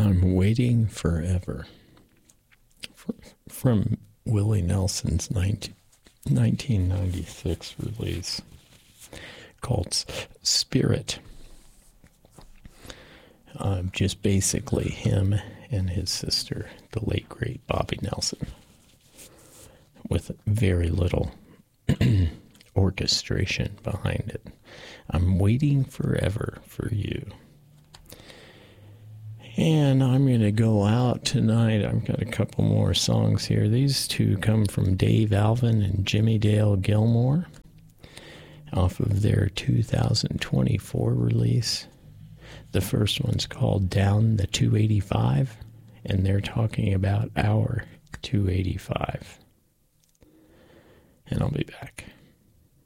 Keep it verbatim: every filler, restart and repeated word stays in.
I'm Waiting Forever from Willie Nelson's nineteen ninety-six release called Spirit. Uh, just basically him and his sister, the late great Bobby Nelson, with very little orchestration behind it. I'm waiting forever for you. And I'm going to go out tonight. I've got a couple more songs here. These two come from Dave Alvin and Jimmy Dale Gilmore off of their two thousand twenty-four release. The first one's called Down the two eighty-five, and they're talking about our two eighty-five. And I'll be back.